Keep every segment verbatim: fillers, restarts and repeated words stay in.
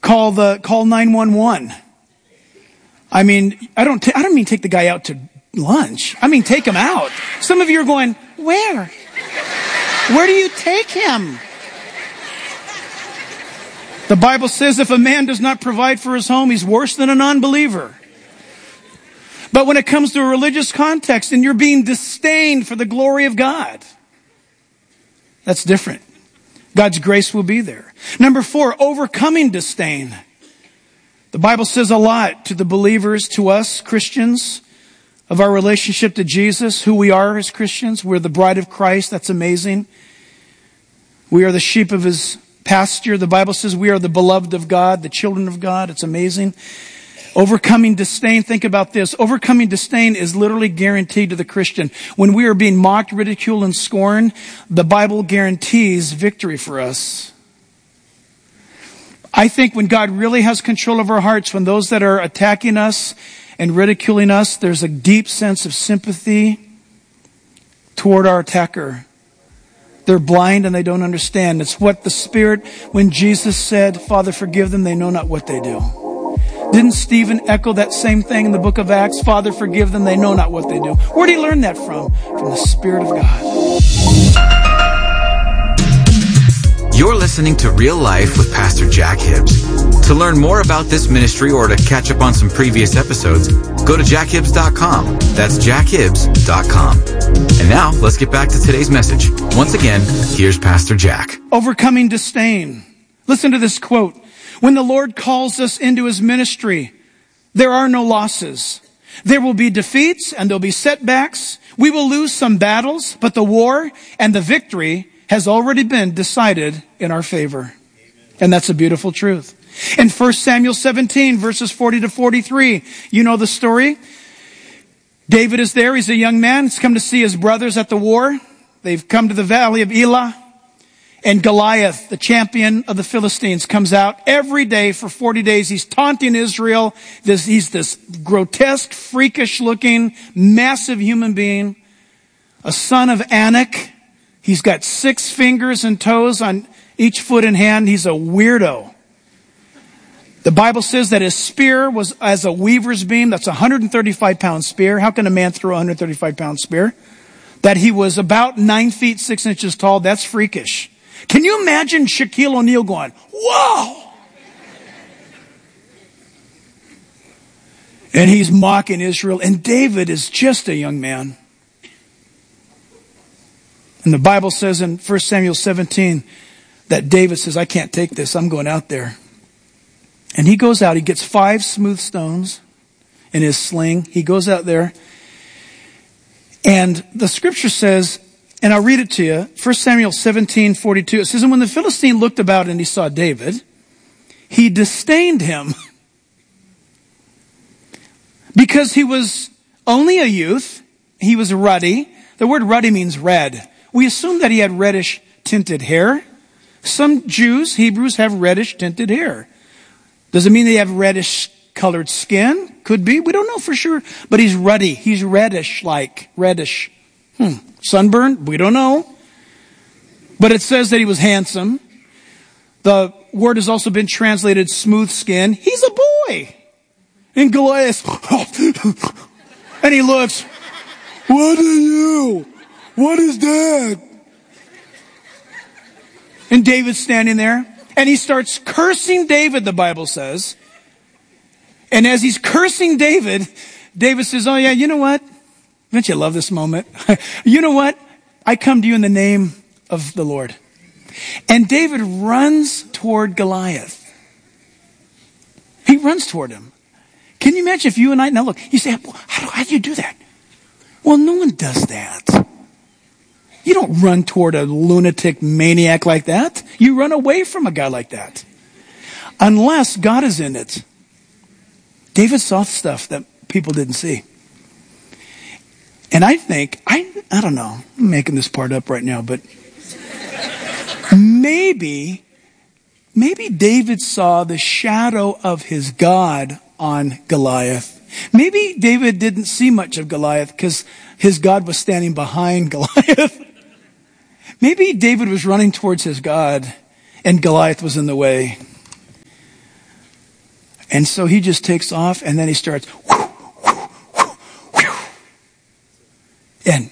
Call the, call nine one one. I mean, I don't, t- I don't mean take the guy out to lunch. I mean, take him out. Some of you are going, where? Where do you take him? The Bible says if a man does not provide for his home, he's worse than a non-believer. But when it comes to a religious context and you're being disdained for the glory of God, that's different. God's grace will be there. Number four, overcoming disdain. The Bible says a lot to the believers, to us Christians, of our relationship to Jesus, who we are as Christians. We're the bride of Christ. That's amazing. We are the sheep of his pasture. The Bible says we are the beloved of God, the children of God. It's amazing. Overcoming disdain, think about this. Overcoming disdain is literally guaranteed to the Christian. When we are being mocked, ridiculed, and scorned, the Bible guarantees victory for us. I think when God really has control of our hearts, when those that are attacking us and ridiculing us, there's a deep sense of sympathy toward our attacker. They're blind and they don't understand. It's what the Spirit, when Jesus said, Father, forgive them, they know not what they do. Didn't Stephen echo that same thing in the book of Acts? Father, forgive them, they know not what they do. Where did he learn that from? From the Spirit of God. You're listening to Real Life with Pastor Jack Hibbs. To learn more about this ministry or to catch up on some previous episodes, go to jack hibbs dot com. That's jack hibbs dot com. And now, let's get back to today's message. Once again, here's Pastor Jack. Overcoming disdain. Listen to this quote. When the Lord calls us into his ministry, there are no losses. There will be defeats and there'll be setbacks. We will lose some battles, but the war and the victory has already been decided in our favor. Amen. And that's a beautiful truth. In First Samuel seventeen, verses forty to forty-three, you know the story. David is there. He's a young man. He's come to see his brothers at the war. They've come to the valley of Elah. And Goliath, the champion of the Philistines, comes out every day for forty days. He's taunting Israel. This, he's this grotesque, freakish-looking, massive human being. A son of Anak. He's got six fingers and toes on each foot and hand. He's a weirdo. The Bible says that his spear was as a weaver's beam. That's a one hundred thirty-five pound spear. How can a man throw a one hundred thirty-five pound spear? That he was about nine feet, six inches tall. That's freakish. Can you imagine Shaquille O'Neal going, whoa! And he's mocking Israel. And David is just a young man. And the Bible says in First Samuel seventeen that David says, I can't take this. I'm going out there. And he goes out. He gets five smooth stones in his sling. He goes out there. And the scripture says, and I'll read it to you. First Samuel seventeen forty-two. It says, and when the Philistine looked about and he saw David, he disdained him because he was only a youth. He was ruddy. The word ruddy means red. We assume that he had reddish tinted hair. Some Jews, Hebrews, have reddish tinted hair. Does it mean they have reddish colored skin? Could be. We don't know for sure. But he's ruddy. He's reddish like. Reddish. Hmm. Sunburned? We don't know. But it says that he was handsome. The word has also been translated smooth skin. He's a boy. And Goliath. And he looks. What are you? What is that? And David's standing there. And he starts cursing David, the Bible says. And as he's cursing David, David says, oh yeah, you know what? Don't you love this moment? You know what? I come to you in the name of the Lord. And David runs toward Goliath. He runs toward him. Can you imagine if you and I, now look, you say, how do, how do you do that? Well, no one does that. You don't run toward a lunatic maniac like that. You run away from a guy like that. Unless God is in it. David saw stuff that people didn't see. And I think, I I don't know, I'm making this part up right now, but maybe, maybe David saw the shadow of his God on Goliath. Maybe David didn't see much of Goliath because his God was standing behind Goliath. Maybe David was running towards his God and Goliath was in the way. And so he just takes off, and then he starts, whoo, whoo, whoo, whoo. and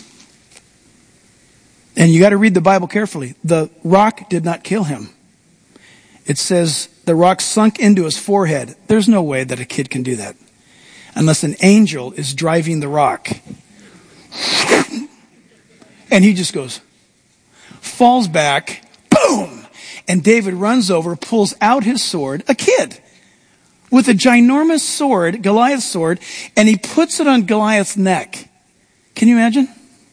and you got to read the Bible carefully. The rock did not kill him. It says the rock sunk into his forehead. There's no way that a kid can do that unless an angel is driving the rock. And he just goes, falls back, boom! And David runs over, pulls out his sword, a kid, with a ginormous sword, Goliath's sword, and he puts it on Goliath's neck. Can you imagine?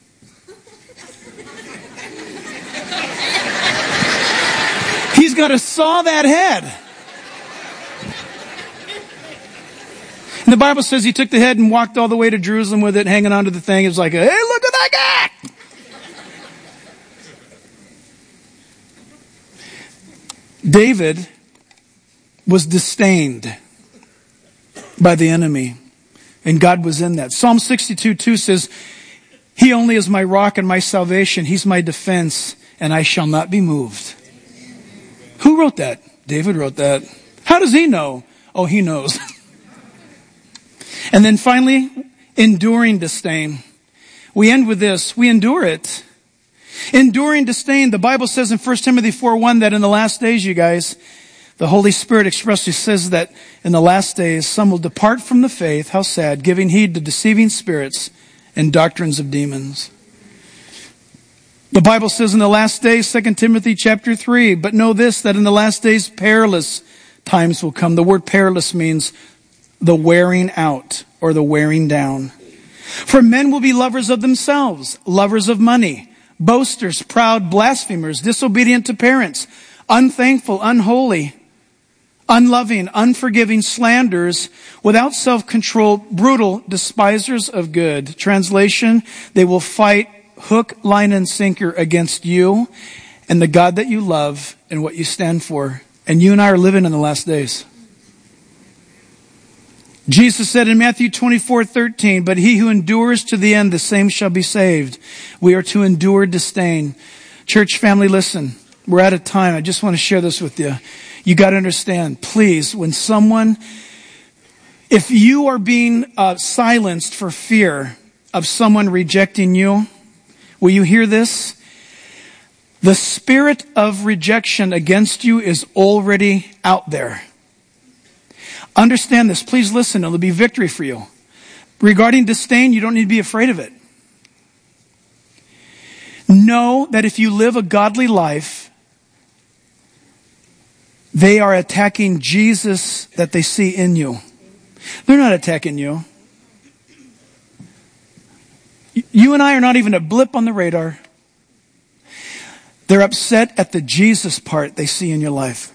He's got to saw that head. And the Bible says he took the head and walked all the way to Jerusalem with it, hanging onto the thing. It was like, hey, look at that guy! David was disdained by the enemy, and God was in that. Psalm sixty-two two says, he only is my rock and my salvation. He's my defense, and I shall not be moved. Who wrote that? David wrote that. How does he know? Oh, he knows. And then finally, enduring disdain. We end with this. We endure it. Enduring disdain. The Bible says in First Timothy four one that in the last days, you guys, the Holy Spirit expressly says that in the last days, some will depart from the faith. How sad. Giving heed to deceiving spirits and doctrines of demons. The Bible says in the last days, Second Timothy chapter three, but know this, that in the last days perilous times will come. The word perilous means the wearing out or the wearing down. For men will be lovers of themselves, lovers of money, boasters, proud, blasphemers, disobedient to parents, unthankful, unholy, unloving, unforgiving, slanderers, without self-control, brutal, despisers of good. Translation, they will fight hook, line, and sinker against you and the God that you love and what you stand for. And you and I are living in the last days. Jesus said in Matthew twenty-four thirteen, but he who endures to the end, the same shall be saved. We are to endure disdain. Church family, listen, we're out of time. I just want to share this with you. You got to understand, please, when someone, if you are being uh, silenced for fear of someone rejecting you, will you hear this? The spirit of rejection against you is already out there. Understand this. Please listen. It'll be victory for you. Regarding disdain, you don't need to be afraid of it. Know that if you live a godly life, they are attacking Jesus that they see in you. They're not attacking you. You and I are not even a blip on the radar. They're upset at the Jesus part they see in your life.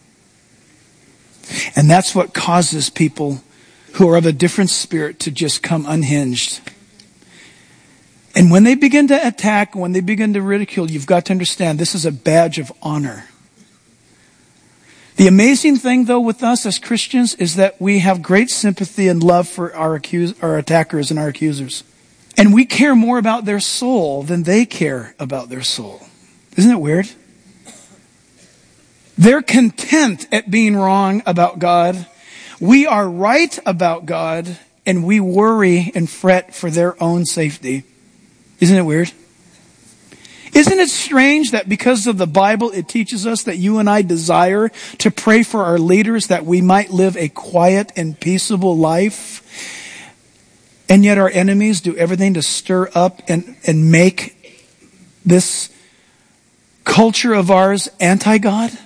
And that's what causes people who are of a different spirit to just come unhinged. And when they begin to attack, when they begin to ridicule, you've got to understand this is a badge of honor. The amazing thing, though, with us as Christians is that we have great sympathy and love for our accuse, our attackers and our accusers. And we care more about their soul than they care about their soul. Isn't it weird? They're content at being wrong about God. We are right about God, and we worry and fret for their own safety. Isn't it weird? Isn't it strange that because of the Bible, it teaches us that you and I desire to pray for our leaders that we might live a quiet and peaceable life? And yet our enemies do everything to stir up and, and make this culture of ours anti-God?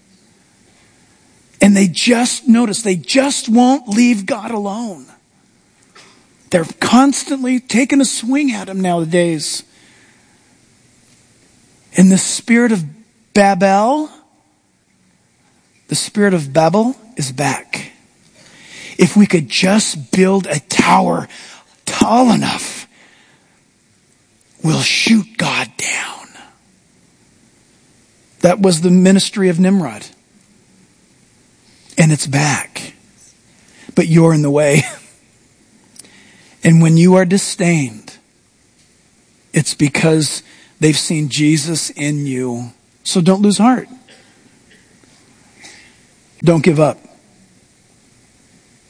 And they just, notice, they just won't leave God alone. They're constantly taking a swing at him nowadays. And the spirit of Babel, the spirit of Babel is back. If we could just build a tower tall enough, we'll shoot God down. That was the ministry of Nimrod. And it's back. But you're in the way. And when you are disdained, it's because they've seen Jesus in you. So don't lose heart. Don't give up.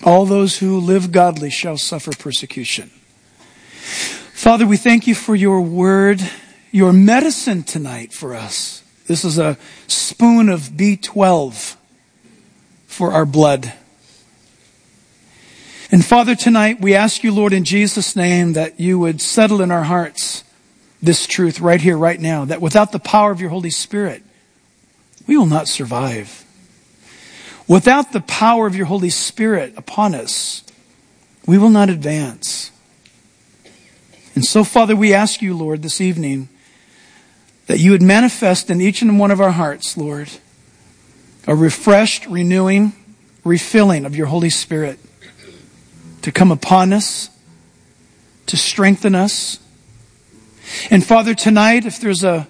All those who live godly shall suffer persecution. Father, we thank you for your word, your medicine tonight for us. This is a spoon of B twelve for our blood. And Father, tonight we ask you, Lord, in Jesus' name, that you would settle in our hearts this truth right here, right now, that without the power of your Holy Spirit, we will not survive. Without the power of your Holy Spirit upon us, we will not advance. And so, Father, we ask you, Lord, this evening, that you would manifest in each and one of our hearts, Lord, a refreshed, renewing, refilling of your Holy Spirit to come upon us, to strengthen us. And Father, tonight, if there's a,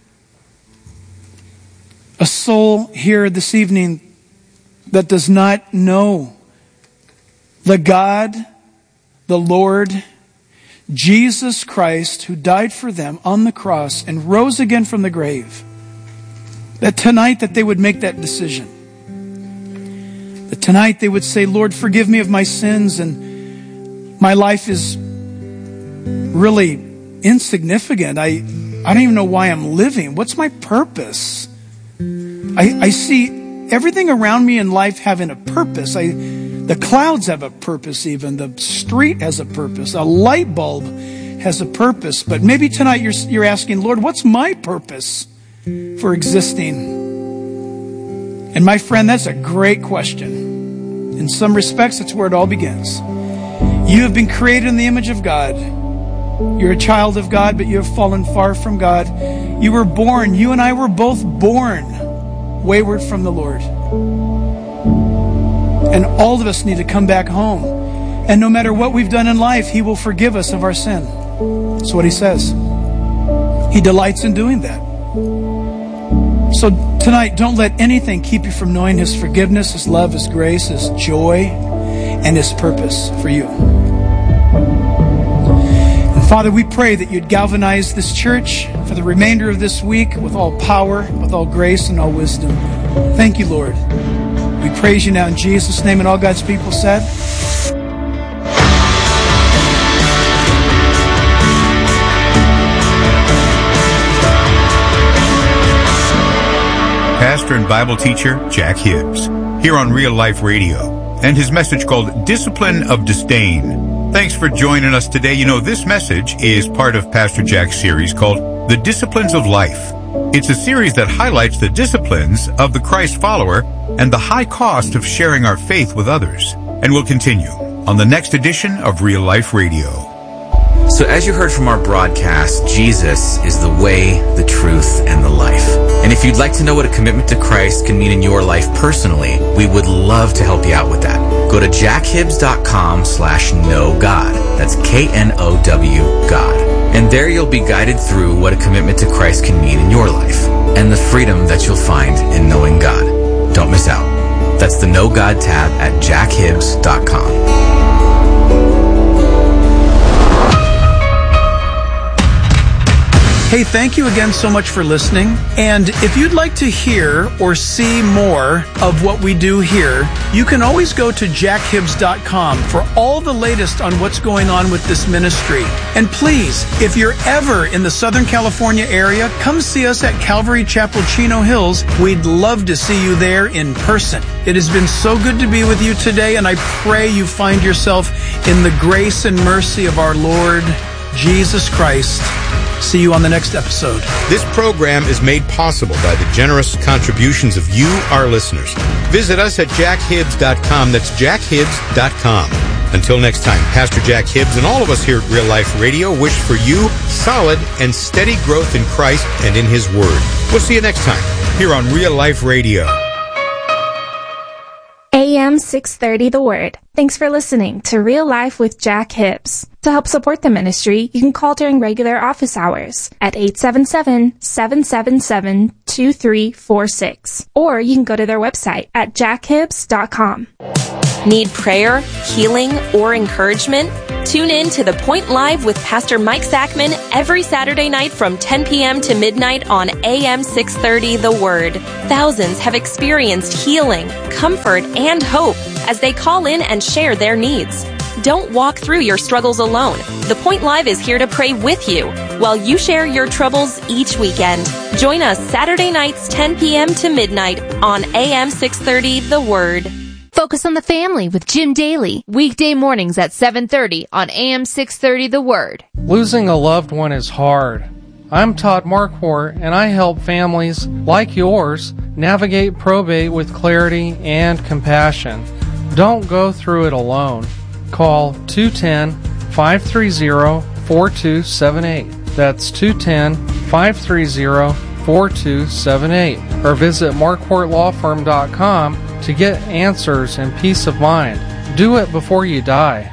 a soul here this evening that does not know the God, the Lord, Jesus Christ, who died for them on the cross and rose again from the grave, that tonight that they would make that decision. That tonight they would say, Lord, forgive me of my sins, and my life is really insignificant. I, I don't even know why I'm living. What's my purpose? I, I see everything around me in life having a purpose. I, the clouds have a purpose even. The street has a purpose. A light bulb has a purpose. But maybe tonight you're, you're asking, Lord, what's my purpose for existing? And my friend, that's a great question. In some respects, that's where it all begins. You have been created in the image of God. You're a child of God, but you have fallen far from God. You were born, you and I were both born wayward from the Lord. And all of us need to come back home. And no matter what we've done in life, He will forgive us of our sin. That's what He says. He delights in doing that. So tonight, don't let anything keep you from knowing His forgiveness, His love, His grace, His joy, and His purpose for you. And Father, we pray that you'd galvanize this church for the remainder of this week with all power, with all grace, and all wisdom. Thank you, Lord. We praise you now in Jesus' name, and all God's people said. Pastor and Bible teacher Jack Hibbs, here on Real Life Radio, and his message called Discipline of Disdain. Thanks for joining us today. You know, this message is part of Pastor Jack's series called The Disciplines of Life. It's a series that highlights the disciplines of the Christ follower and the high cost of sharing our faith with others. And we'll continue on the next edition of Real Life Radio. So as you heard from our broadcast, Jesus is the way, the truth, and the life. And if you'd like to know what a commitment to Christ can mean in your life personally, we would love to help you out with that. Go to jackhibbs.com slash know God. That's K N O W God. And there you'll be guided through what a commitment to Christ can mean in your life and the freedom that you'll find in knowing God. Don't miss out. That's the Know God tab at jackhibbs dot com. Hey, thank you again so much for listening. And if you'd like to hear or see more of what we do here, you can always go to jack hibbs dot com for all the latest on what's going on with this ministry. And please, if you're ever in the Southern California area, come see us at Calvary Chapel, Chino Hills. We'd love to see you there in person. It has been so good to be with you today, and I pray you find yourself in the grace and mercy of our Lord Jesus Christ. See you on the next episode. This program is made possible by the generous contributions of you, our listeners. Visit us at jack hibbs dot com. That's jack hibbs dot com. Until next time, Pastor Jack Hibbs and all of us here at Real Life Radio wish for you solid and steady growth in Christ and in His Word. We'll see you next time here on Real Life Radio. A M six thirty The Word. Thanks for listening to Real Life with Jack Hibbs. To help support the ministry, you can call during regular office hours at eight seven seven, seven seven seven, two three four six. Or you can go to their website at jack hibbs dot com. Need prayer, healing, or encouragement? Tune in to The Point Live with Pastor Mike Sackman every Saturday night from ten p.m. to midnight on A M six thirty The Word. Thousands have experienced healing, comfort, and hope as they call in and share their needs. Don't walk through your struggles alone. The Point Live is here to pray with you while you share your troubles each weekend. Join us Saturday nights ten p.m. to midnight on A M six thirty The Word. Focus on the Family with Jim Daly, weekday mornings at seven thirty on A M six thirty The Word. Losing a loved one is hard. I'm Todd Marquardt, and I help families like yours navigate probate with clarity and compassion. Don't go through it alone. Call two one zero, five three zero, four two seven eight. That's two one zero, five three zero, four two seven eight. Or visit marquardt law firm dot com to get answers and peace of mind. Do it before you die.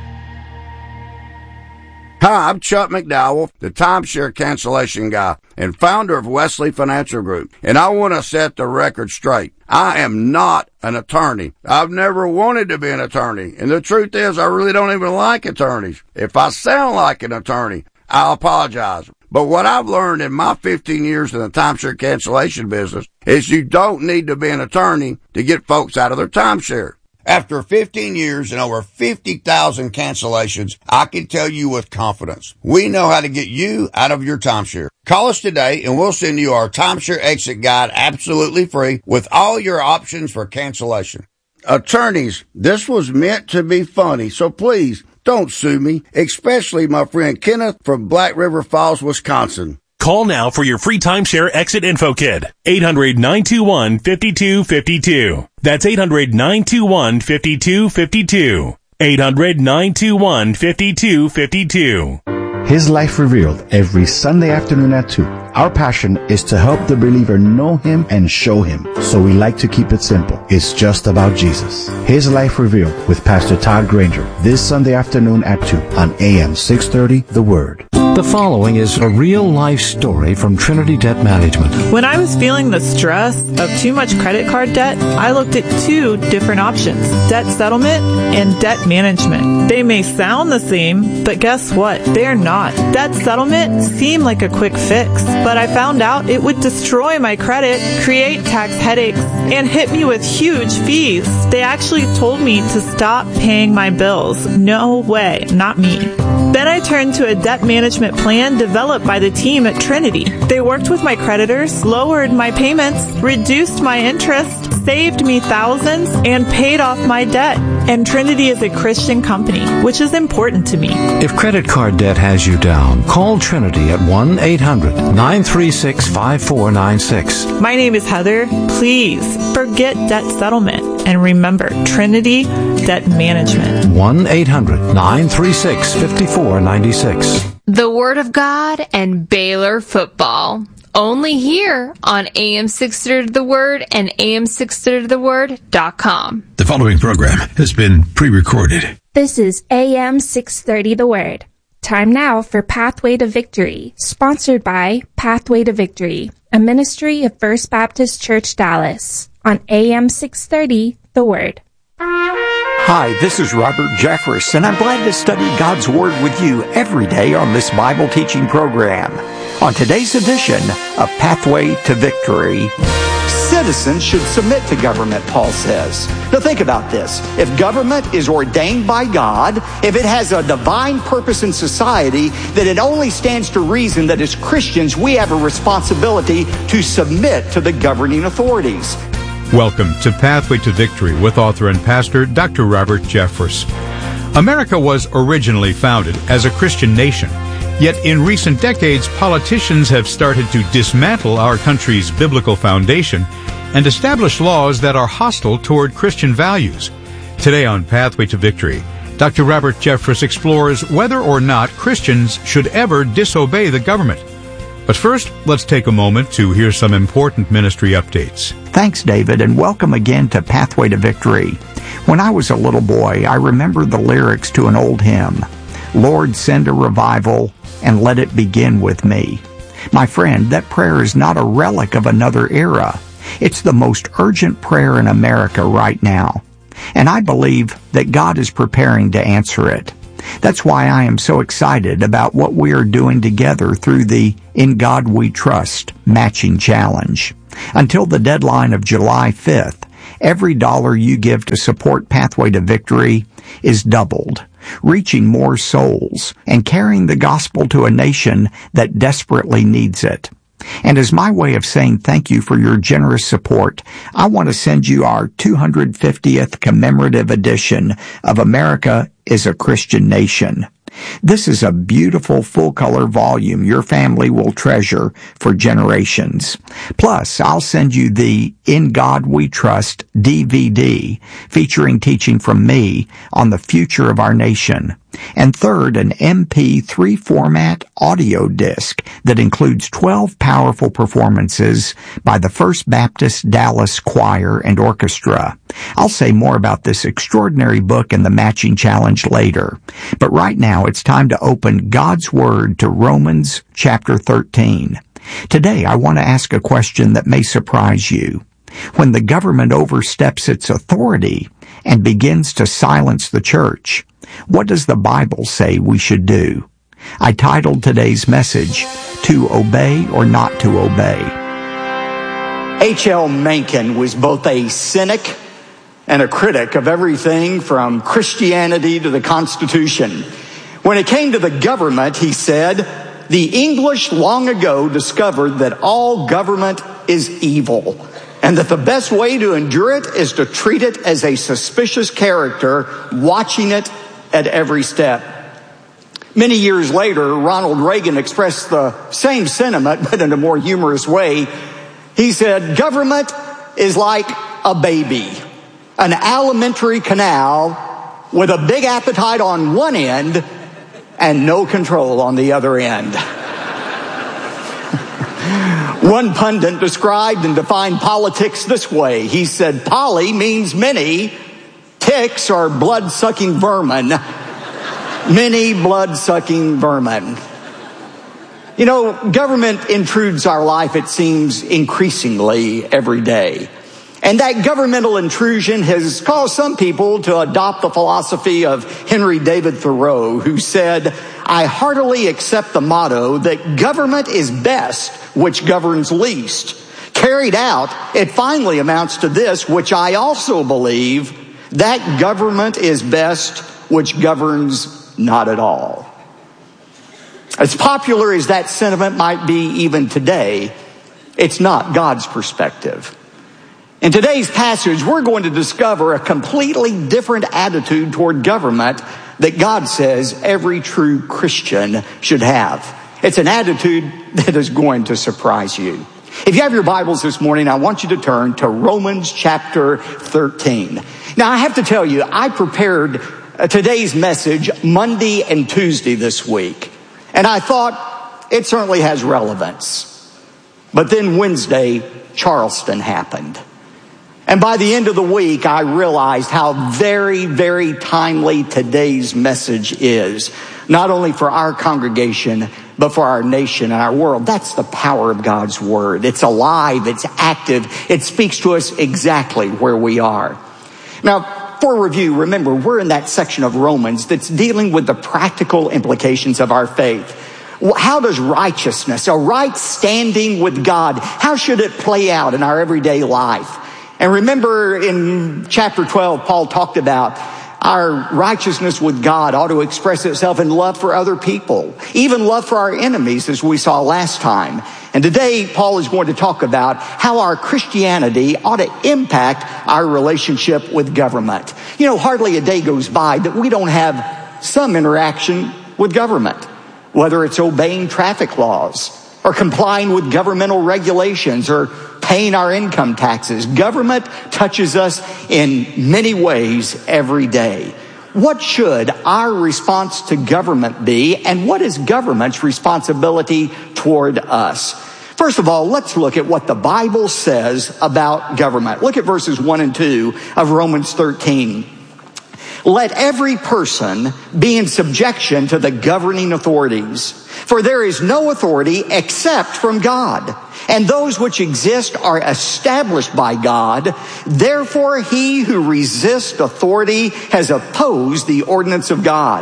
Hi, I'm Chuck McDowell, the timeshare cancellation guy and founder of Wesley Financial Group, and I want to set the record straight. I am not an attorney. I've never wanted to be an attorney, and the truth is I really don't even like attorneys. If I sound like an attorney, I apologize. But what I've learned in my fifteen years in the timeshare cancellation business is you don't need to be an attorney to get folks out of their timeshare. After fifteen years and over fifty thousand cancellations, I can tell you with confidence, we know how to get you out of your timeshare. Call us today and we'll send you our timeshare exit guide absolutely free with all your options for cancellation. Attorneys, this was meant to be funny, so please don't sue me, especially my friend Kenneth from Black River Falls, Wisconsin. Call now for your free timeshare exit info kit. eight hundred, nine two one, five two five two. That's eight hundred, nine two one, five two five two. eight hundred, nine two one, five two five two. His Life Revealed every Sunday afternoon at two. Our passion is to help the believer know Him and show Him. So we like to keep it simple. It's just about Jesus. His Life Revealed with Pastor Todd Granger this Sunday afternoon at two on A M six thirty The Word. The following is a real-life story from Trinity Debt Management. When I was feeling the stress of too much credit card debt, I looked at two different options, debt settlement and debt management. They may sound the same, but guess what? They're not. Debt settlement seemed like a quick fix, but I found out it would destroy my credit, create tax headaches, and hit me with huge fees. They actually told me to stop paying my bills. No way, not me. Then I turned to a debt management plan developed by the team at Trinity. They worked with my creditors, lowered my payments, reduced my interest, saved me thousands, and paid off my debt. And Trinity is a Christian company, which is important to me. If credit card debt has you down, call Trinity at one eight hundred, nine three six, five four nine six. My name is Heather. Please forget debt settlement. And remember, Trinity Debt Management. one eight hundred, nine three six, five four nine six. The Word of God and Baylor football. Only here on A M six thirty The Word and A M six thirty the word dot com. The following program has been pre-recorded. This is A M six thirty The Word. Time now for Pathway to Victory, sponsored by Pathway to Victory, a ministry of First Baptist Church Dallas, on A M six thirty The Word. Hi, this is Robert Jeffress, and I'm glad to study God's Word with you every day on this Bible teaching program. On today's edition of Pathway to Victory, citizens should submit to government, Paul says. Now think about this. If government is ordained by God, if it has a divine purpose in society, then it only stands to reason that as Christians we have a responsibility to submit to the governing authorities. Welcome to Pathway to Victory with author and pastor Doctor Robert Jeffress. America was originally founded as a Christian nation, yet in recent decades politicians have started to dismantle our country's biblical foundation and establish laws that are hostile toward Christian values. Today on Pathway to Victory, Doctor Robert Jeffress explores whether or not Christians should ever disobey the government. But first, let's take a moment to hear some important ministry updates. Thanks, David, and welcome again to Pathway to Victory. When I was a little boy, I remember the lyrics to an old hymn, Lord, send a revival, and let it begin with me. My friend, that prayer is not a relic of another era. It's the most urgent prayer in America right now. And I believe that God is preparing to answer it. That's why I am so excited about what we are doing together through the In God We Trust Matching Challenge. Until the deadline of July fifth, every dollar you give to support Pathway to Victory is doubled, reaching more souls and carrying the gospel to a nation that desperately needs it. And as my way of saying thank you for your generous support, I want to send you our two hundred fiftieth commemorative edition of America is a Christian Nation. This is a beautiful full-color volume your family will treasure for generations. Plus, I'll send you the In God We Trust D V D featuring teaching from me on the future of our nation. And third, an M P three format audio disc that includes twelve powerful performances by the First Baptist Dallas Choir and Orchestra. I'll say more about this extraordinary book and the matching challenge later. But right now, it's time to open God's Word to Romans chapter thirteen. Today, I want to ask a question that may surprise you. When the government oversteps its authority and begins to silence the church, what does the Bible say we should do? I titled today's message, To Obey or Not to Obey. H L Mencken was both a cynic and a critic of everything from Christianity to the Constitution. When it came to the government, he said, the English long ago discovered that all government is evil, and that the best way to endure it is to treat it as a suspicious character, watching it at every step. Many years later, Ronald Reagan expressed the same sentiment, but in a more humorous way. He said, government is like a baby, an alimentary canal with a big appetite on one end and no control on the other end. One pundit described and defined politics this way. He said, poly means many, ticks are blood-sucking vermin, many blood-sucking vermin. You know, government intrudes our life, it seems, increasingly every day. And that governmental intrusion has caused some people to adopt the philosophy of Henry David Thoreau, who said, I heartily accept the motto that government is best which governs least. Carried out, it finally amounts to this, which I also believe, that government is best which governs not at all. As popular as that sentiment might be even today, it's not God's perspective. In today's passage, we're going to discover a completely different attitude toward government that God says every true Christian should have. It's an attitude that is going to surprise you. If you have your Bibles this morning, I want you to turn to Romans chapter thirteen. Now, I have to tell you, I prepared today's message Monday and Tuesday this week, and I thought it certainly has relevance. But then Wednesday, Charleston happened. And by the end of the week, I realized how very, very timely today's message is. Not only for our congregation, but for our nation and our world. That's the power of God's Word. It's alive, it's active, it speaks to us exactly where we are. Now, for review, remember, we're in that section of Romans that's dealing with the practical implications of our faith. How does righteousness, a right standing with God, how should it play out in our everyday life? And remember in chapter twelve, Paul talked about our righteousness with God ought to express itself in love for other people, even love for our enemies, as we saw last time. And today, Paul is going to talk about how our Christianity ought to impact our relationship with government. You know, hardly a day goes by that we don't have some interaction with government, whether it's obeying traffic laws or complying with governmental regulations or paying our income taxes. Government touches us in many ways every day. What should our response to government be, and what is government's responsibility toward us? First of all, let's look at what the Bible says about government. Look at verses one and two of Romans thirteen. Let every person be in subjection to the governing authorities, for there is no authority except from God, and those which exist are established by God. Therefore, he who resists authority has opposed the ordinance of God,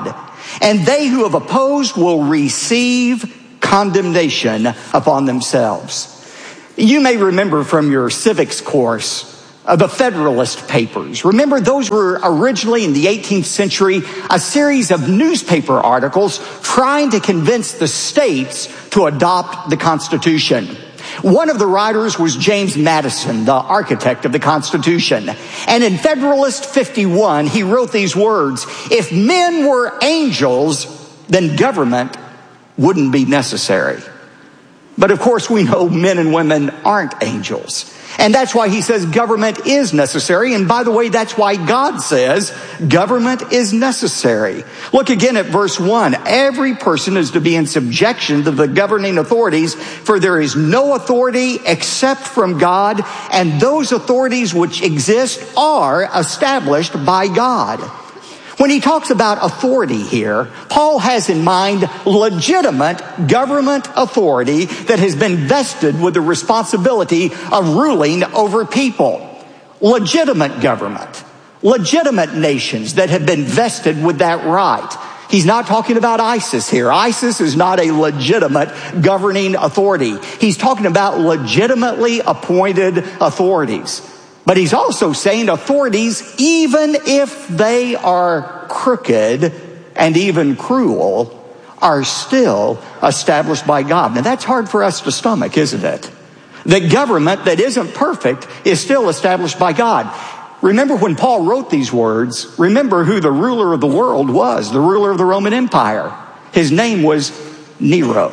And they who have opposed will receive condemnation upon themselves. You may remember from your civics course uh, the Federalist Papers. Remember, those were originally in the eighteenth century a series of newspaper articles trying to convince the states to adopt the Constitution. One of the writers was James Madison, the architect of the Constitution. And in Federalist fifty-one, he wrote these words: "If men were angels, then government wouldn't be necessary." But of course, we know men and women aren't angels. And that's why he says government is necessary. And by the way, that's why God says government is necessary. Look again at verse one. "Every person is to be in subjection to the governing authorities, for there is no authority except from God, and those authorities which exist are established by God." When he talks about authority here, Paul has in mind legitimate government authority that has been vested with the responsibility of ruling over people. Legitimate government. Legitimate nations that have been vested with that right. He's not talking about ISIS here. ISIS is not a legitimate governing authority. He's talking about legitimately appointed authorities. But he's also saying authorities, even if they are crooked and even cruel, are still established by God. Now that's hard for us to stomach, isn't it? That government that isn't perfect is still established by God. Remember when Paul wrote these words, remember who the ruler of the world was, the ruler of the Roman Empire. His name was Nero.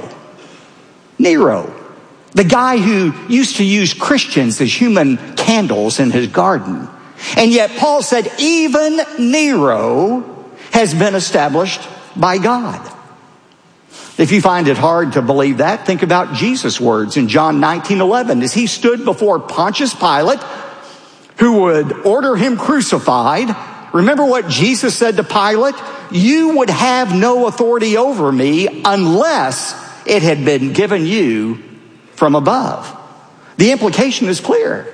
Nero. The guy who used to use Christians as human candles in his garden. And yet Paul said even Nero has been established by God. If you find it hard to believe that, think about Jesus' words in John nineteen eleven as he stood before Pontius Pilate, who would order him crucified. Remember what Jesus said to Pilate? "You would have no authority over me unless it had been given you from above." The implication is clear.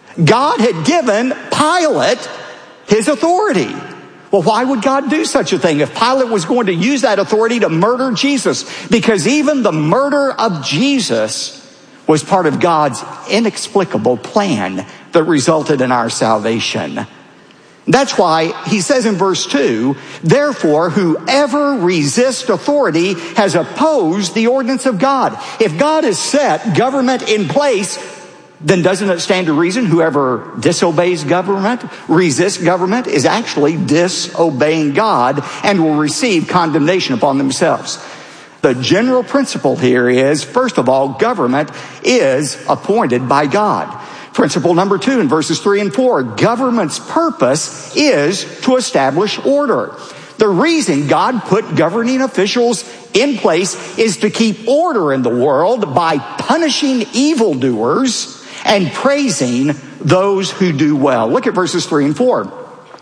God had given Pilate his authority. Well, why would God do such a thing if Pilate was going to use that authority to murder Jesus? Because even the murder of Jesus was part of God's inexplicable plan that resulted in our salvation. That's why he says in verse two, "Therefore, whoever resists authority has opposed the ordinance of God." If God has set government in place, then doesn't it stand to reason whoever disobeys government, resists government, is actually disobeying God and will receive condemnation upon themselves? The general principle here is, first of all, government is appointed by God. Principle number two in verses three and four, government's purpose is to establish order. The reason God put governing officials in place is to keep order in the world by punishing evildoers and praising those who do well. Look at verses three and four.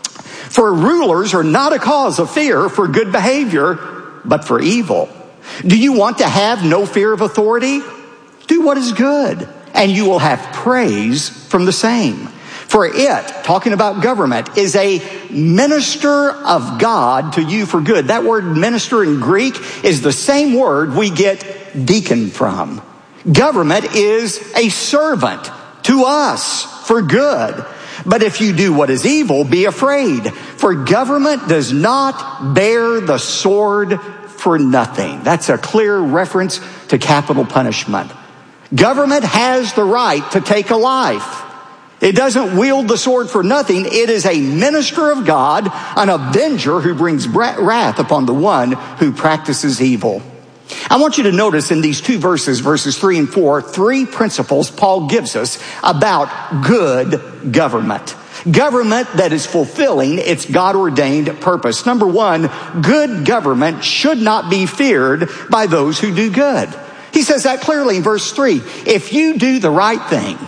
"For rulers are not a cause of fear for good behavior, but for evil. Do you want to have no fear of authority? Do what is good, and you will have praise from the same. For it," talking about government, "is a minister of God to you for good." That word minister in Greek is the same word we get deacon from. Government is a servant to us for good. "But if you do what is evil, be afraid, for government does not bear the sword for nothing." That's a clear reference to capital punishment. Government has the right to take a life. It doesn't wield the sword for nothing. It is a minister of God, an avenger who brings wrath upon the one who practices evil. I want you to notice in these two verses, verses three and four, three principles Paul gives us about good government. Government that is fulfilling its God-ordained purpose. Number one, good government should not be feared by those who do good. He says that clearly in verse three. If you do the right thing,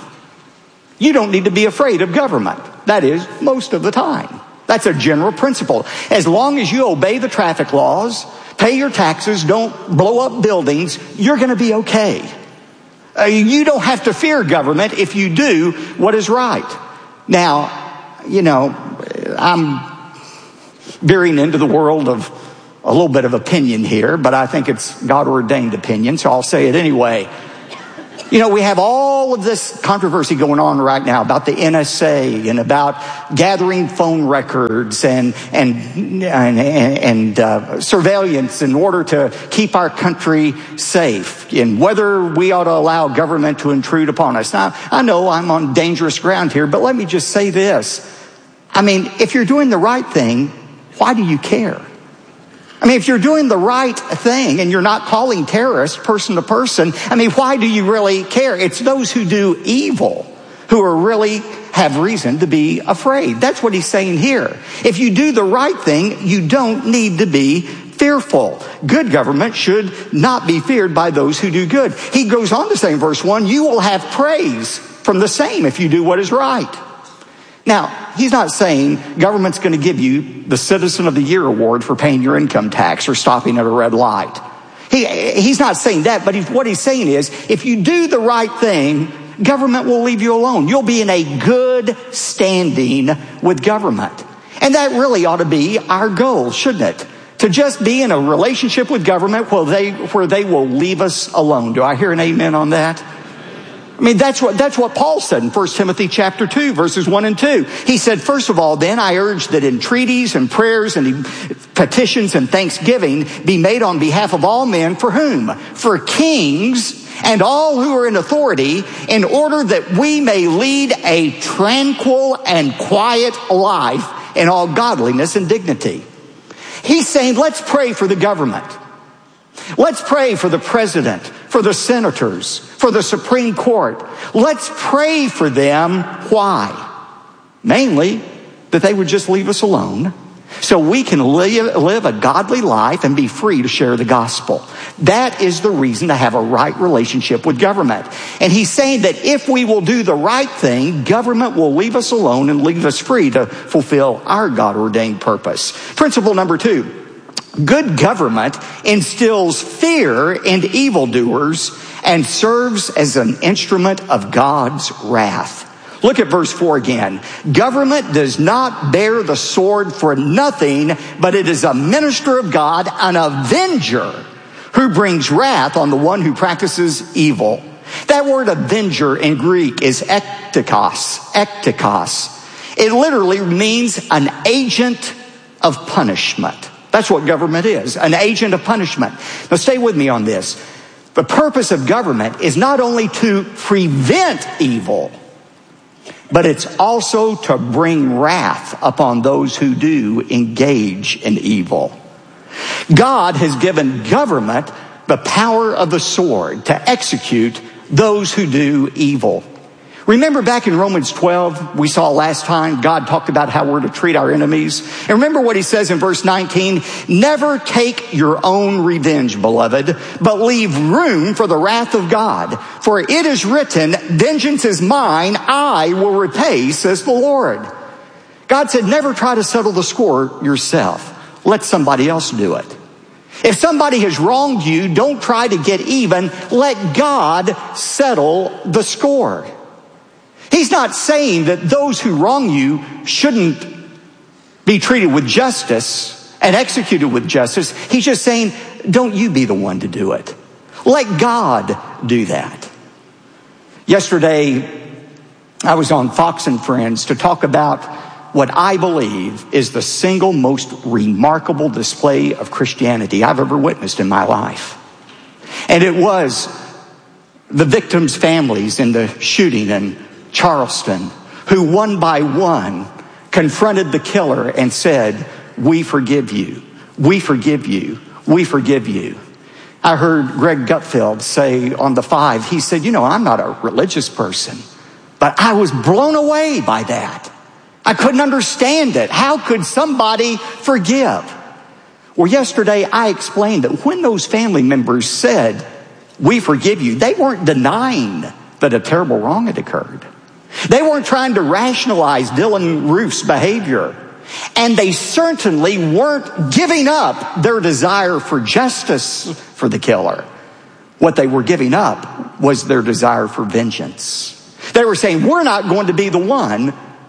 you don't need to be afraid of government. That is, most of the time. That's a general principle. As long as you obey the traffic laws, pay your taxes, don't blow up buildings, you're going to be okay. Uh, you don't have to fear government if you do what is right. Now, you know, I'm veering into the world of a little bit of opinion here, but I think it's God-ordained opinion, so I'll say it anyway. You know, we have all of this controversy going on right now about the N S A and about gathering phone records and and and, and uh, surveillance in order to keep our country safe, and whether we ought to allow government to intrude upon us. Now, I know I'm on dangerous ground here, but let me just say this. I mean, if you're doing the right thing, why do you care? I mean, if you're doing the right thing and you're not calling terrorists person to person, I mean, why do you really care? It's those who do evil who are really have reason to be afraid. That's what he's saying here. If you do the right thing, you don't need to be fearful. Good government should not be feared by those who do good. He goes on to say in verse one, you will have praise from the same if you do what is right. Now, he's not saying government's going to give you the Citizen of the Year award for paying your income tax or stopping at a red light. He, he's not saying that, but he, what he's saying is, if you do the right thing, government will leave you alone. You'll be in a good standing with government. And that really ought to be our goal, shouldn't it? To just be in a relationship with government where they, where they will leave us alone. Do I hear an amen on that? I mean, that's what, that's what Paul said in First Timothy chapter two, verses one and two. He said, first of all, then I urge that entreaties and prayers and petitions and thanksgiving be made on behalf of all men. For whom? For kings and all who are in authority, in order that we may lead a tranquil and quiet life in all godliness and dignity. He's saying, let's pray for the government. Let's pray for the president, for the senators, for the Supreme Court. Let's pray for them. Why? Mainly, that they would just leave us alone so we can live, live a godly life and be free to share the gospel. That is the reason to have a right relationship with government. And he's saying that if we will do the right thing, government will leave us alone and leave us free to fulfill our God-ordained purpose. Principle number two. Good government instills fear in evildoers and serves as an instrument of God's wrath. Look at verse four again. Government does not bear the sword for nothing, but it is a minister of God, an avenger who brings wrath on the one who practices evil. That word avenger in Greek is ektikos. Ektikos. It literally means an agent of punishment. That's what government is, an agent of punishment. Now stay with me on this. The purpose of government is not only to prevent evil, but it's also to bring wrath upon those who do engage in evil. God has given government the power of the sword to execute those who do evil. Remember back in Romans twelve, we saw last time, God talked about how we're to treat our enemies. And remember what he says in verse nineteen, never take your own revenge, beloved, but leave room for the wrath of God. For it is written, vengeance is mine, I will repay, says the Lord. God said, never try to settle the score yourself. Let somebody else do it. If somebody has wronged you, don't try to get even. Let God settle the score. He's not saying that those who wrong you shouldn't be treated with justice and executed with justice. He's just saying, don't you be the one to do it. Let God do that. Yesterday, I was on Fox and Friends to talk about what I believe is the single most remarkable display of Christianity I've ever witnessed in my life. And it was the victims' families in the shooting in Charleston, who one by one confronted the killer and said, we forgive you, we forgive you, we forgive you. I heard Greg Gutfeld say on the Five, he said, you know, I'm not a religious person, but I was blown away by that. I couldn't understand it. How could somebody forgive? Well, yesterday I explained that when those family members said, we forgive you, they weren't denying that a terrible wrong had occurred. They weren't trying to rationalize Dylan Roof's behavior. And they certainly weren't giving up their desire for justice for the killer. What they were giving up was their desire for vengeance. They were saying, we're not going to be the one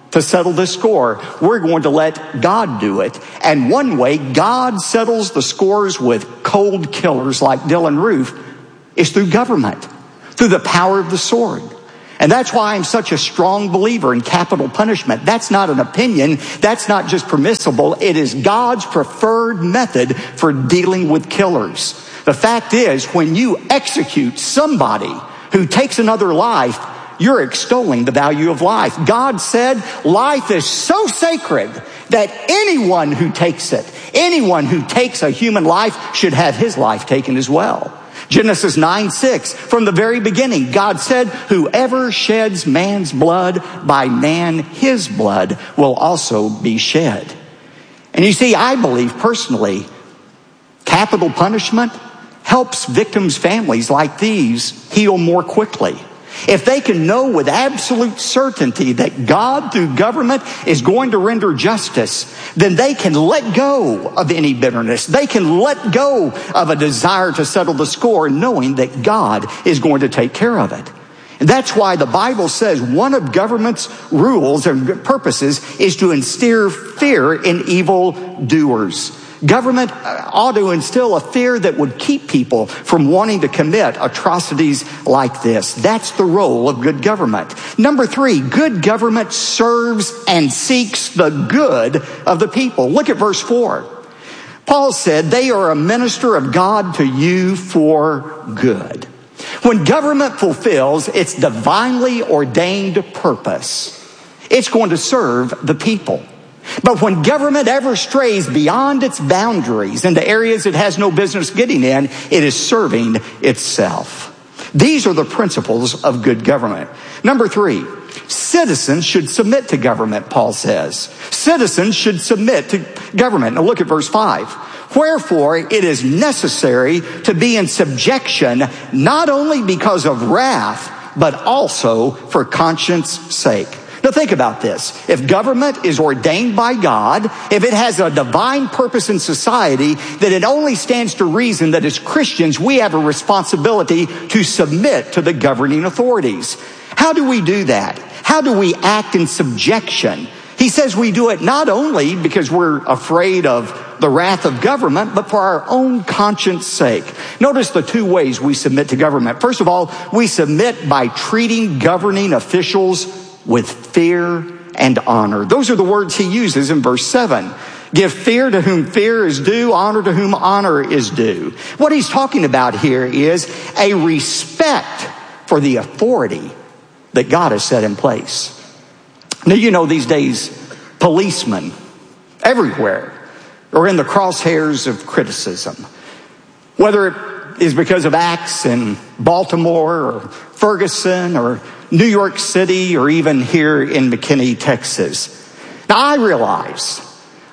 to settle this score. We're going to let God do it. And one way God settles the scores with cold killers like Dylann Roof is through government, through the power of the sword. And that's why I'm such a strong believer in capital punishment. That's not an opinion. That's not just permissible. It is God's preferred method for dealing with killers. The fact is, when you execute somebody who takes another life, you're extolling the value of life. God said life is so sacred that anyone who takes it, anyone who takes a human life should have his life taken as well. Genesis nine six, from the very beginning, God said, whoever sheds man's blood, by man his blood will also be shed. And you see, I believe personally, capital punishment helps victims' families like these heal more quickly. If they can know with absolute certainty that God through government is going to render justice, then they can let go of any bitterness. They can let go of a desire to settle the score, knowing that God is going to take care of it. And that's why the Bible says one of government's rules and purposes is to instill fear in evil doers. Government ought to instill a fear that would keep people from wanting to commit atrocities like this. That's the role of good government. Number three, good government serves and seeks the good of the people. Look at verse four. Paul said, they are a minister of God to you for good. When government fulfills its divinely ordained purpose, it's going to serve the people. But when government ever strays beyond its boundaries into areas it has no business getting in, it is serving itself. These are the principles of good government. Number three, citizens should submit to government, Paul says. Citizens should submit to government. Now look at verse five. Wherefore it is necessary to be in subjection, not only because of wrath, but also for conscience sake. Now think about this. If government is ordained by God, if it has a divine purpose in society, then it only stands to reason that as Christians, we have a responsibility to submit to the governing authorities. How do we do that? How do we act in subjection? He says we do it not only because we're afraid of the wrath of government, but for our own conscience sake. Notice the two ways we submit to government. First of all, we submit by treating governing officials with fear and honor. Those are the words he uses in verse seven. Give fear to whom fear is due, honor to whom honor is due. What he's talking about here is a respect for the authority that God has set in place. Now, you know, these days, policemen everywhere are in the crosshairs of criticism. Whether it is because of acts in Baltimore or Ferguson or New York City, or even here in McKinney, Texas. Now, I realize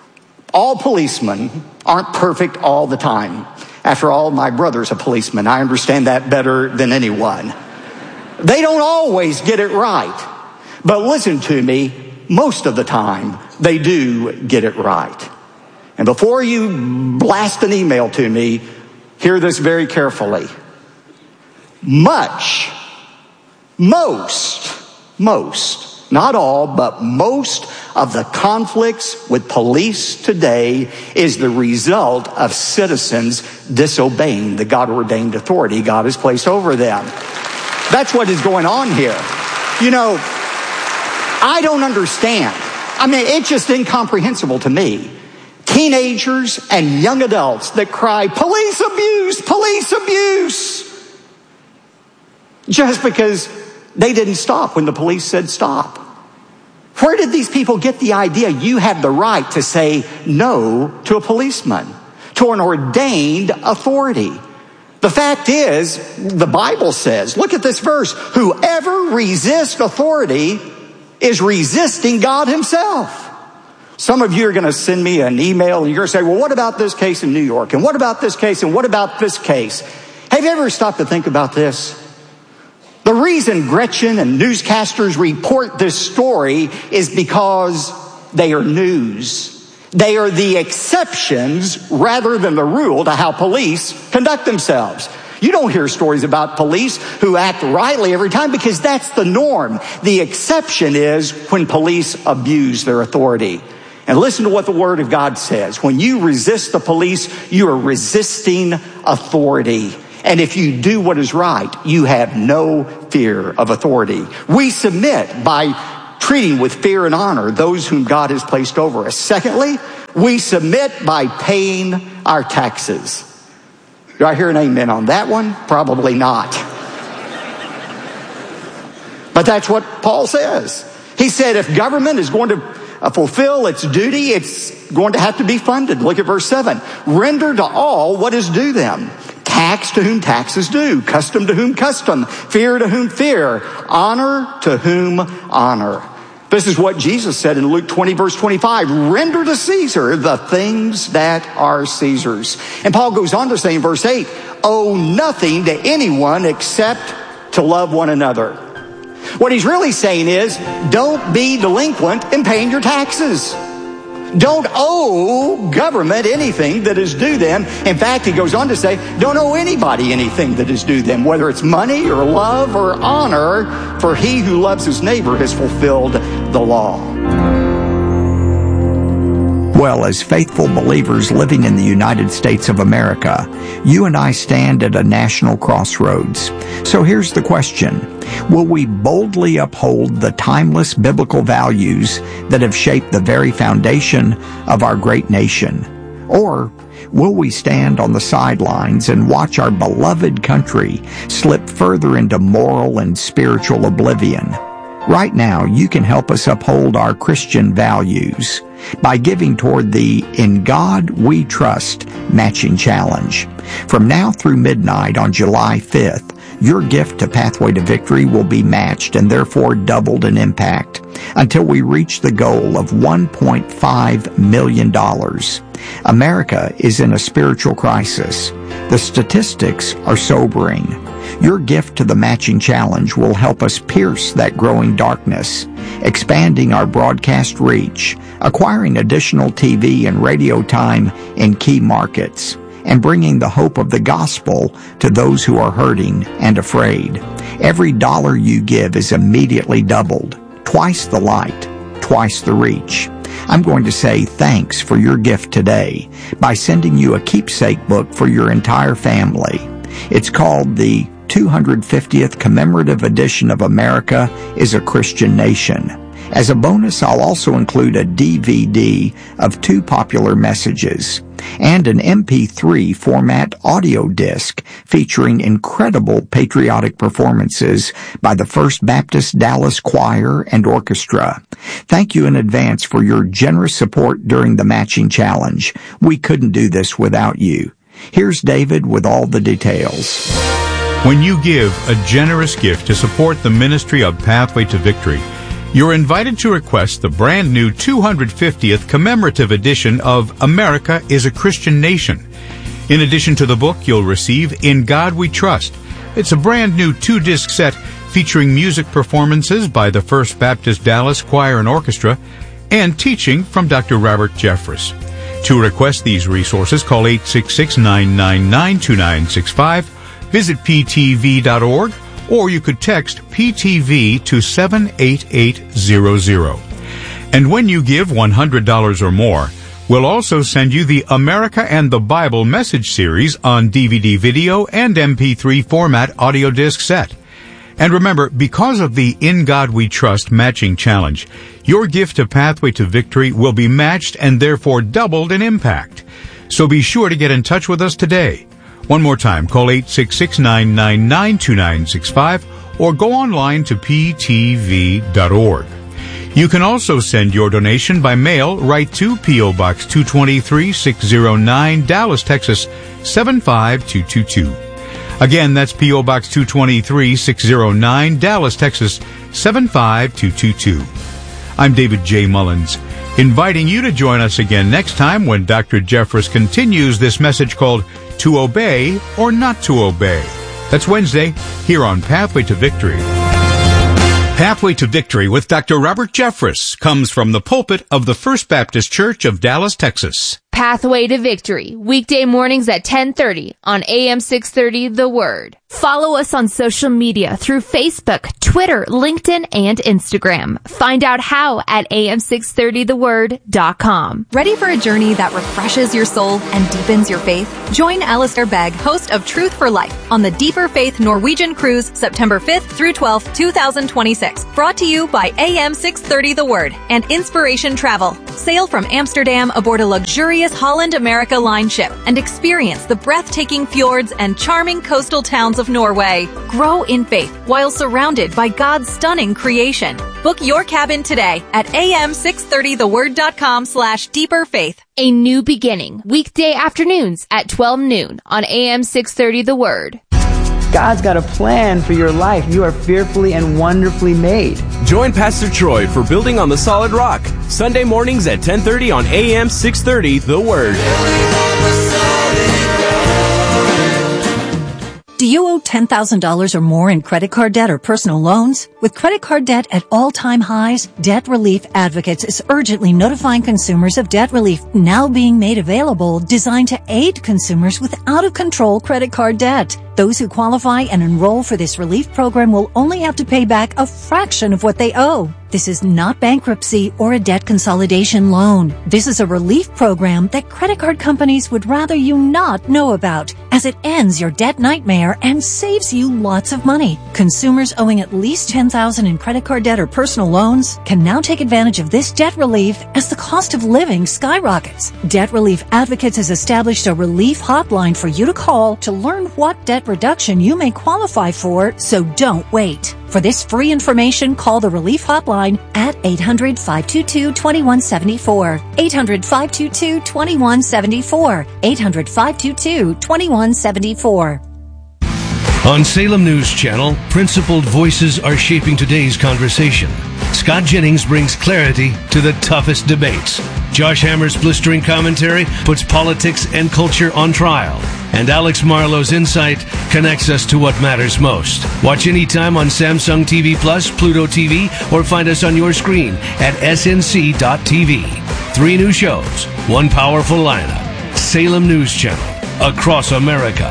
all policemen aren't perfect all the time. After all, my brother's a policeman. I understand that better than anyone. They don't always get it right. But listen to me, most of the time, they do get it right. And before you blast an email to me, hear this very carefully. Much Most, most, not all, but most of the conflicts with police today is the result of citizens disobeying the God-ordained authority God has placed over them. That's what is going on here. You know, I don't understand. I mean, it's just incomprehensible to me. Teenagers and young adults that cry, police abuse, police abuse, just because they didn't stop when the police said stop. Where did these people get the idea you have the right to say no to a policeman, to an ordained authority? The fact is, the Bible says, look at this verse, whoever resists authority is resisting God himself. Some of you are going to send me an email and you're going to say, well, what about this case in New York? And what about this case? And what about this case? Have you ever stopped to think about this? The reason Gretchen and newscasters report this story is because they are news. They are the exceptions rather than the rule to how police conduct themselves. You don't hear stories about police who act rightly every time because that's the norm. The exception is when police abuse their authority. And listen to what the Word of God says. When you resist the police, you are resisting authority. And if you do what is right, you have no fear of authority. We submit by treating with fear and honor those whom God has placed over us. Secondly, we submit by paying our taxes. Do I hear an amen on that one? Probably not. But that's what Paul says. He said if government is going to fulfill its duty, it's going to have to be funded. Look at verse seven. Render to all what is due them. Tax to whom tax is due. Custom to whom custom. Fear to whom fear. Honor to whom honor. This is what Jesus said in Luke twenty, verse twenty-five. Render to Caesar the things that are Caesar's. And Paul goes on to say in verse eight, owe nothing to anyone except to love one another. What he's really saying is, don't be delinquent in paying your taxes. Don't owe government anything that is due them. In fact, he goes on to say, don't owe anybody anything that is due them, whether it's money or love or honor, for he who loves his neighbor has fulfilled the law. Well, as faithful believers living in the United States of America, you and I stand at a national crossroads. So here's the question. Will we boldly uphold the timeless biblical values that have shaped the very foundation of our great nation? Or will we stand on the sidelines and watch our beloved country slip further into moral and spiritual oblivion? Right now, you can help us uphold our Christian values by giving toward the In God We Trust matching challenge. From now through midnight on July fifth, your gift to Pathway to Victory will be matched and therefore doubled in impact until we reach the goal of one point five million dollars. America is in a spiritual crisis. The statistics are sobering. Your gift to the matching challenge will help us pierce that growing darkness, expanding our broadcast reach, acquiring additional T V and radio time in key markets, and bringing the hope of the gospel to those who are hurting and afraid. Every dollar you give is immediately doubled. Twice the light, twice the reach. I'm going to say thanks for your gift today by sending you a keepsake book for your entire family. It's called the two hundred fiftieth Commemorative Edition of America is a Christian Nation. As a bonus, I'll also include a D V D of two popular messages and an M P three format audio disc featuring incredible patriotic performances by the First Baptist Dallas Choir and Orchestra. Thank you in advance for your generous support during the matching challenge. We couldn't do this without you. Here's David with all the details. When you give a generous gift to support the ministry of Pathway to Victory, you're invited to request the brand new two hundred fiftieth commemorative edition of America is a Christian Nation. In addition to the book, you'll receive In God We Trust. It's a brand new two-disc set featuring music performances by the First Baptist Dallas Choir and Orchestra and teaching from Doctor Robert Jeffress. To request these resources, call eight six six, nine nine nine, two nine six five, visit p t v dot org, or you could text P T V to seven eight eight zero zero. And when you give one hundred dollars or more, we'll also send you the America and the Bible message series on D V D video and M P three format audio disc set. And remember, because of the In God We Trust matching challenge, your gift to Pathway to Victory will be matched and therefore doubled in impact. So be sure to get in touch with us today. One more time, call eight six six, nine nine nine, two nine six five or go online to p t v dot org. You can also send your donation by mail right to P O. Box two twenty-three, six oh nine, Dallas, Texas, seven five two two two. Again, that's P O. Box two twenty-three, six oh nine, Dallas, Texas, seven five two two two. I'm David J. Mullins, inviting you to join us again next time when Doctor Jeffress continues this message called To Obey or Not to Obey. That's Wednesday here on Pathway to Victory. Pathway to Victory with Doctor Robert Jeffress comes from the pulpit of the First Baptist Church of Dallas, Texas. Pathway to Victory, weekday mornings at ten thirty on A M six thirty The Word. Follow us on social media through Facebook, Twitter, LinkedIn, and Instagram. Find out how at A M six thirty the word dot com. Ready for a journey that refreshes your soul and deepens your faith? Join Alistair Begg, host of Truth for Life, on the Deeper Faith Norwegian Cruise, September fifth through twelfth, twenty twenty-six. Brought to you by A M six thirty The Word and Inspiration Travel. Sail from Amsterdam aboard a luxurious Holland America Line ship and experience the breathtaking fjords and charming coastal towns of Norway. Grow in faith while surrounded by God's stunning creation. Book your cabin today at A M six thirty the word dot com slash deeper faith. A New Beginning, weekday afternoons at twelve noon on A M six thirty The Word. God's got a plan for your life. You are fearfully and wonderfully made. Join Pastor Troy for Building on the Solid Rock, Sunday mornings at ten thirty on A M six thirty The Word. Do you owe ten thousand dollars or more in credit card debt or personal loans? With credit card debt at all-time highs, Debt Relief Advocates is urgently notifying consumers of debt relief now being made available, designed to aid consumers with out-of-control credit card debt. Those who qualify and enroll for this relief program will only have to pay back a fraction of what they owe. This is not bankruptcy or a debt consolidation loan. This is a relief program that credit card companies would rather you not know about, as it ends your debt nightmare and saves you lots of money. Consumers owing at least ten thousand dollars in credit card debt or personal loans can now take advantage of this debt relief as the cost of living skyrockets. Debt Relief Advocates has established a relief hotline for you to call to learn what debt reduction you may qualify for, so don't wait. For this free information, call the Relief Hotline at eight hundred, five two two, two one seven four. eight hundred, five two two, two one seven four. eight hundred, five two two, two one seven four. On Salem News Channel, principled voices are shaping today's conversation. Scott Jennings brings clarity to the toughest debates. Josh Hammer's blistering commentary puts politics and culture on trial. And Alex Marlowe's insight connects us to what matters most. Watch anytime on Samsung T V Plus, Pluto T V, or find us on your screen at S N C dot T V. Three new shows, one powerful lineup. Salem News Channel, across America.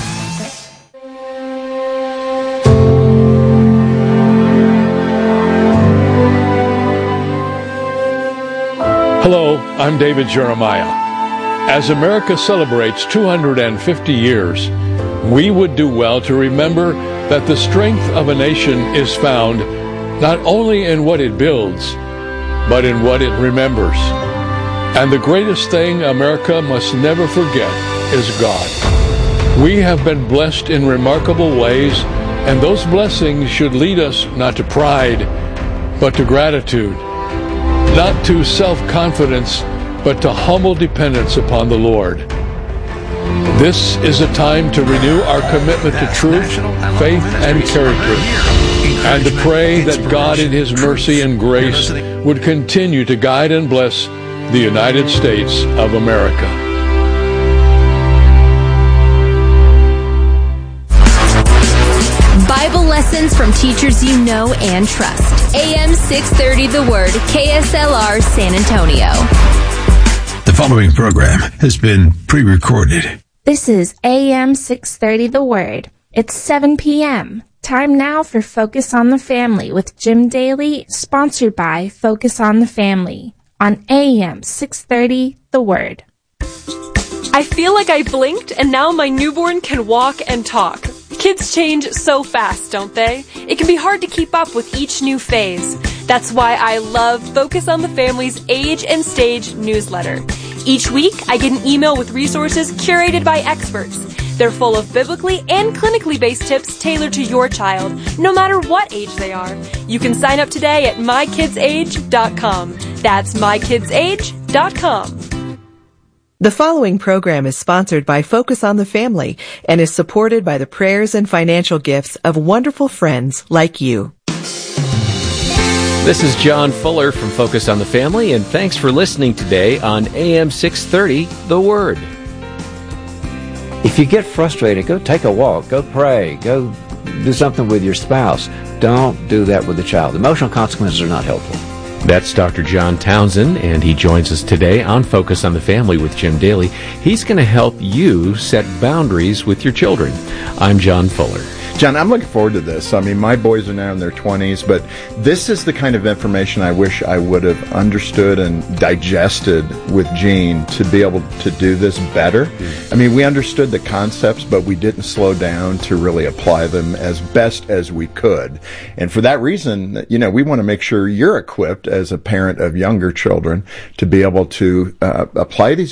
Hello, I'm David Jeremiah. As America celebrates two hundred fifty years, we would do well to remember that the strength of a nation is found not only in what it builds, but in what it remembers. And the greatest thing America must never forget is God. We have been blessed in remarkable ways, and those blessings should lead us not to pride, but to gratitude. Not to self-confidence, but to humble dependence upon the Lord. This is a time to renew our commitment to truth, faith, and character, and to pray that God in His mercy and grace would continue to guide and bless the United States of America. Bible lessons from teachers you know and trust. A M six thirty The Word, K S L R San Antonio. The following program has been pre-recorded. This is A M six thirty The Word. It's seven p.m. Time now for Focus on the Family with Jim Daly, sponsored by Focus on the Family on A M six thirty The Word. I feel like I blinked and now my newborn can walk and talk. Kids change so fast, don't they? It can be hard to keep up with each new phase. That's why I love Focus on the Family's Age and Stage newsletter. Each week, I get an email with resources curated by experts. They're full of biblically and clinically based tips tailored to your child, no matter what age they are. You can sign up today at my kids age dot com. That's my kids age dot com. The following program is sponsored by Focus on the Family and is supported by the prayers and financial gifts of wonderful friends like you. This is John Fuller from Focus on the Family, and thanks for listening today on A M six thirty, The Word. If you get frustrated, go take a walk, go pray, go do something with your spouse. Don't do that with the child. Emotional consequences are not helpful. That's Doctor John Townsend, and he joins us today on Focus on the Family with Jim Daly. He's going to help you set boundaries with your children. I'm John Fuller. John, I'm looking forward to this. I mean, my boys are now in their twenties, but this is the kind of information I wish I would have understood and digested with Gene to be able to do this better. Mm-hmm. I mean, we understood the concepts, but we didn't slow down to really apply them as best as we could. And for that reason, you know, we want to make sure you're equipped as a parent of younger children to be able to uh, apply these